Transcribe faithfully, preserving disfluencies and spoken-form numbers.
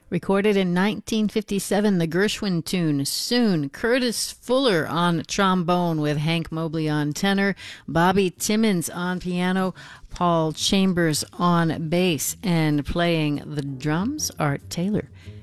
Recorded in nineteen fifty-seven, the Gershwin tune, Soon. Curtis Fuller on trombone with Hank Mobley on tenor, Bobby Timmons on piano, Paul Chambers on bass, and playing the drums, Art Taylor.